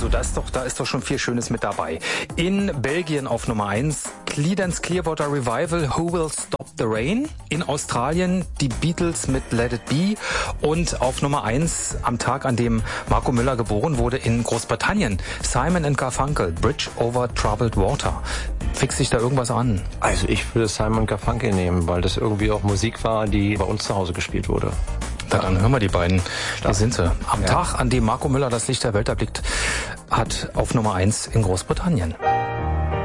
Also da ist doch schon viel Schönes mit dabei. In Belgien auf Nummer 1 Creedence Clearwater Revival, Who Will Stop the Rain? In Australien die Beatles mit Let It Be. Und auf Nummer 1 am Tag, an dem Marco Müller geboren wurde, in Großbritannien Simon & Garfunkel, Bridge over Troubled Water. Fixt sich da irgendwas an? Also ich würde Simon & Garfunkel nehmen, weil das irgendwie auch Musik war, die bei uns zu Hause gespielt wurde. Na, dann hören wir die beiden. Da sind sie. Am Tag, an dem Marco Müller das Licht der Welt erblickt hat, auf Nummer 1 in Großbritannien.